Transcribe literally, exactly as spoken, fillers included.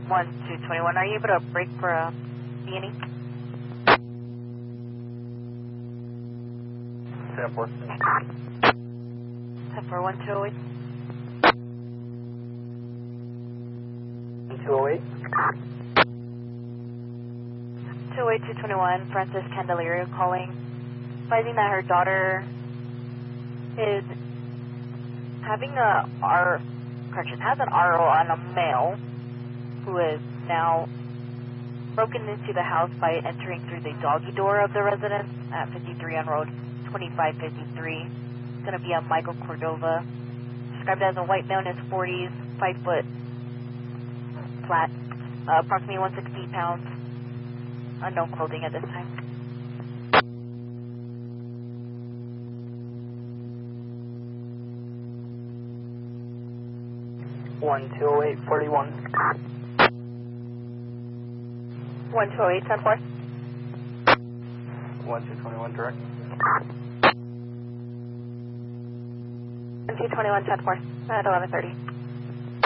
one two twenty-one, are you able to break for a B and E? ten four. ten four, one two oh eight. one two oh eight. two oh eight two twenty-one, Frances Candelario calling, advising that her daughter is having a R, correction, has an R O on a male who is now broken into the house by entering through the doggy door of the residence at fifty-three on Road twenty-five fifty-three. It's going to be a Michael Cordova, described as a white male in his forties, five foot flat, uh, approximately one hundred sixty pounds, unknown clothing at this time. one two oh eight forty-one. one two oh eight, ten four. one two twenty-one direct. one two twenty-one, ten four, at eleven thirty.